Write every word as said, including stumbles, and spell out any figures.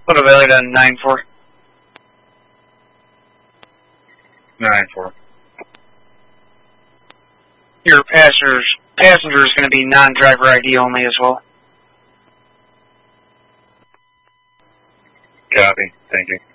Put a valid on nine four. nine four. Your passenger's passenger is going to be non-driver I D only as well. Copy. Thank you.